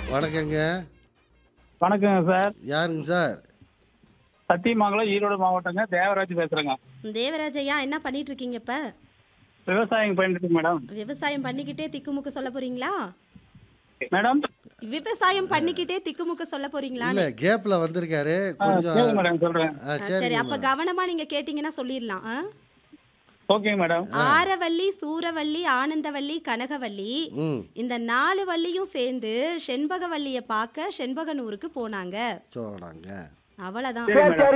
வணக்கங்க. வணக்கங்க சார். யாருங்க சார்? சத்தியமங்கலம் ஈரோடு மாவட்டங்க. தேவராஜ் பேசுறேங்க. தேவராஜ் ஐயா, என்ன பண்ணிட்டு இருக்கீங்க இப்ப? விவசாயம் பண்ணிட்டு மேடம். விவசாயம் பண்ணிக்கிட்டே திக்குமுக்கு சொல்ல போறீங்களா? மேடம் விவசாயம் பண்ணிக்கிட்டே திக்குமுக்கு சொல்ல போறீங்களா? இல்ல கேப்ல வந்திருக்காரு கொஞ்சம். சரி மேடம் சொல்றேன். சரி, அப்ப கவனமா நீங்க கேட்டீங்கன்னா சொல்லிடலாம். Okay madam. ஆரவள்ளி, சூரவள்ளி, ஆனந்தவள்ளி, கனகவள்ளி, இந்த 4 வள்ளியும் சேர்ந்து செண்பகவல்லிய பார்க்க செண்பகனூருக்கு போனாங்க. அவ்வளவுதான்.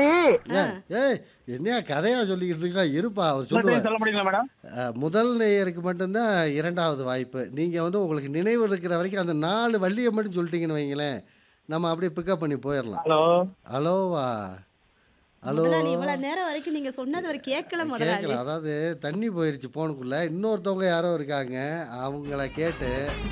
என்ன கதையா சொல்லிக்கிட்டு இருக்கா? இருப்பா, அவர் சொல்லுவார். சொல்ல முடியுங்களா மேடம்? முதல் நேயருக்கு மட்டும்தான் 2வது வாய்ப்பு. நீங்க உங்களுக்கு நினைவு இருக்கிற வரைக்கும் அந்த 4 வள்ளியை மட்டும் சொல்லிட்டீங்கன்னு வைங்களேன், நம்ம அப்படியே பிக்கப் பண்ணி போயிடலாம். ஹலோ ஹலோவா? ஹலோ. இவ்வளவு நேரம் வரைக்கும் நீங்க சொன்னது வரை கேட்கல. முதல்ல அதாவது தண்ணி போயிருச்சு போனுக்குள்ள. இன்னொருத்தவங்க யாரோ இருக்காங்க, அவங்கள கேட்டு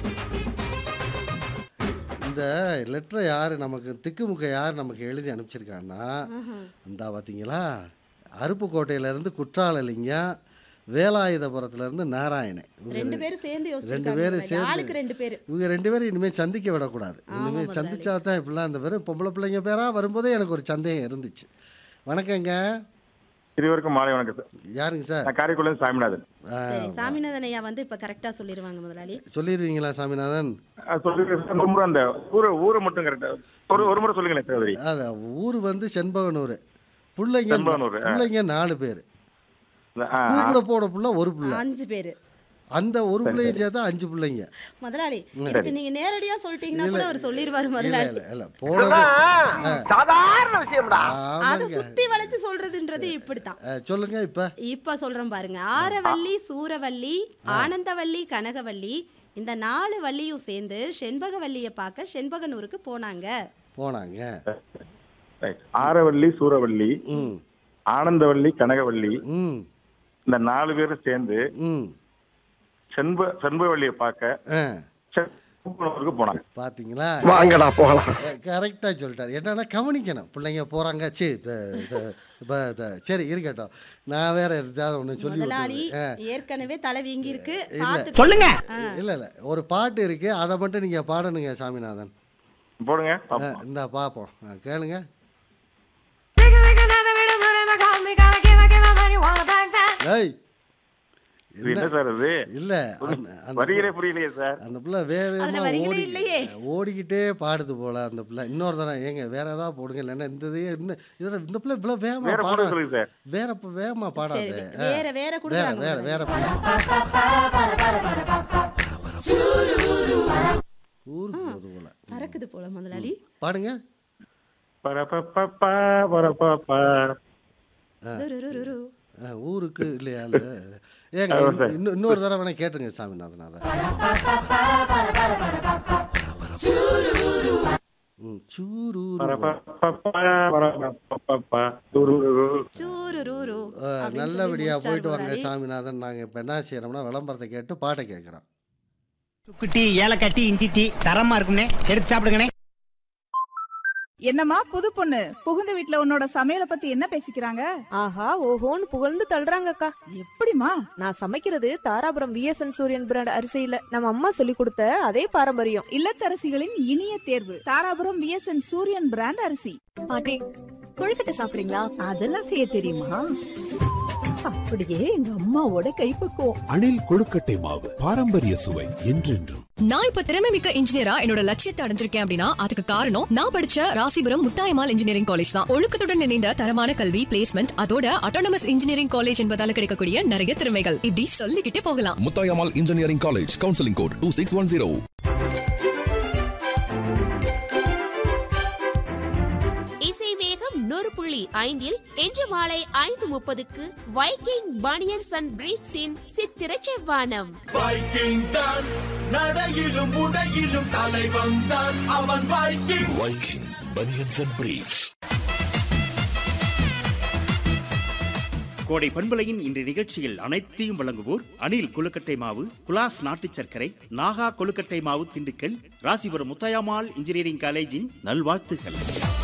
இந்த லெட்டரை யாரு நமக்கு திக்குமுக்க யார் நமக்கு எழுதி அனுப்பிச்சிருக்காங்கன்னா, இந்த பார்த்தீங்களா, அருப்புக்கோட்டையிலேருந்து குற்றாலலிங்கம், வேலாயுதபுரத்துலேருந்து நாராயணன், 2 பேரும் சேர்ந்து இவங்க 2 பேரும் இனிமேல் சந்திக்க விடக்கூடாது. இனிமேல் சந்திச்சா தான் இப்படிலாம் அந்த பேர் பொம்பளை பிள்ளைங்க பேராக வரும்போதே எனக்கு ஒரு சந்தேகம் இருந்துச்சு. வணக்கங்க. இருவருக்கும் மாலை வணக்கம் சார். யாருங்க சார்? காரைக்குடி சாமிநாதன். சரி, சாமிநாதன் ஐயா இப்ப கரெக்டா சொல்லிடுவாங்க. முதலாளி சொல்லிடுவீங்களா சாமிநாதன்? அந்த ஊரை மட்டும் கரெக்டா ஒரு முறை சொல்லுங்களேன் சகோதரி. அதான் ஊர் செண்பகனூர். பிள்ளைங்க 4 பேர். கூட போன புள்ள ஒரு புள்ள, 5 பேரு. அந்த ஒரு பிள்ளைய சேர்த்தா 5 பிள்ளைங்க. முதலாளி, இதுக்கு நீங்க நேரடியா சொல்லிட்டீங்கன்னா கூட அவர் சொல்லிடுவாரு. முதலாளி இல்ல போனது சாதாரண விஷயம்டா. அத சுத்தி வளைச்சு சொல்றதுன்றது இப்படித்தான். சொல்லுங்க. இப்ப சொல்றேன் பாருங்க. ஆரவள்ளி, சூரவள்ளி, ஆனந்தவள்ளி, கனகவள்ளி, இந்த 4 வள்ளியும் சேர்ந்து செண்பகவல்லிய பார்க்க செண்பகனூருக்கு போனாங்க. ஆரவள்ளி, சூரவள்ளி, ஆனந்தவள்ளி, கனகவள்ளி, இந்த 4 பேரும் சேர்ந்து செண்பகவல்லியை பார்க்க போனாங்க. பாத்தீங்களா? வாங்கடா போகலாம். கரெக்டா சொல்லிட்டாரு. என்னன்னா கவனிக்கணும், பிள்ளைங்க போறாங்க. சரி இருக்கட்டும், நான் வேற எதாவது ஒண்ணு சொல்லி ஏற்கனவே தலை வீங்கி இருக்கு. சொல்லுங்க. இல்ல ஒரு பாட்டு இருக்கு, அதை மட்டும் நீங்க பாடணுங்க சாமிநாதன். போடுங்க. இந்த பாப்போம், கேளுங்க. என்ன சார் அது? இல்ல வரிகளே புரியலையே சார். அந்த பிள்ளை வேகமா ஓடிக்கிட்டே பாடுது போல அந்த பிள்ளை. இன்னொரு தரம் ஏங்க வேற ஏதாவது போடுங்க, இல்லைன்னா இந்த பிள்ளை இவ்வளவு வேகமா பாடாது. வேகமா பாடாது. வேற வேற ஊருக்கு போது போல பறக்குது போல. முதலாளி பாடுங்க. ஊருக்கு இல்லையா? ஏங்க இன்னொரு தடவை வேணா கேட்டுங்க சாமிநாதன். அத நல்லபடியா போயிட்டு வாங்க சாமிநாதன். நாங்க இப்ப என்ன செய்யறோம்னா விளம்பரத்தை கேட்டு பாட்டை கேட்கிறோம். சுக்குட்டி, ஏலக்காட்டி, இஞ்சி தரமா இருக்கும்னே, எடுத்து சாப்பிடுங்கண்ணே. என்னம்மா புது பொண்ணு, புகுந்த வீட்ல உன்னோட சமையல பத்தி என்ன பேசிக்கிறாங்க? ஆஹா ஓஹோன்னு புகழ்ந்து தள்ளுறாங்கக்கா. எப்படிமா? நான் சமைக்கிறது தாராபுரம் விஎஸ்என் சூரியன் பிராண்ட் அரிசியில நம்ம அம்மா சொல்லி கொடுத்த அதே பாரம்பரியம். இல்லத்தரசிகளின் இனிய தேர்வு தாராபுரம் விஎஸ்என் சூரியன் பிராண்ட் அரிசி. பாட்டி கொழுக்கட்டை சாப்பிடுறீங்களா? அதெல்லாம் செய்ய தெரியுமா? அப்படியே எங்க அம்மாவோட கைப்பக்குவம். அணில் கொழுக்கட்டை மாவு, பாரம்பரிய சுவை என்றென்றும். நான் இப்ப திறமைமிக்க இன்ஜினியரா என்னோட லட்சியத்தை அடைஞ்சிருக்கேன் அப்படின்னா அதுக்கு காரணம் நான் படிச்ச ராசிபுரம் முத்தாயம்மாள் இன்ஜினியரிங் காலேஜ் தான். ஒழுக்கத்துடன் இணைந்த தரமான கல்வி, பிளேஸ்மெண்ட், அதோட அட்டானமஸ் இன்ஜினியரிங் காலேஜ் என்பதால கிடைக்கக்கூடிய நிறைய திறமைகள் இப்படி சொல்லிக்கிட்டே போகலாம். Muthayammal engineering college, counselling code 2610. இசை வேகம் 100.5 இன்று மாலை 5:30 வைக்கிங் பனியன்ஸ் அண்ட் பிரீஃப்ஸின் சித்திர செவ்வானம். வைக்கிங் தான் நடையிலும் உடையிலும் தலைவன் தான் அவன். Viking banians and briefs. கோடை பண்பலையின் இன்றைய நிகழ்ச்சியில் அனைத்தையும் வழங்குவோர் அணில் கொழுக்கட்டை மாவு, குலாஸ் நாட்டு சர்க்கரை, நாகா கொழுக்கட்டை மாவு, திண்டுக்கல், ராசிபுரம் முத்தாயம்மாள் இன்ஜினியரிங் காலேஜின் நல்வாழ்த்துக்கள்.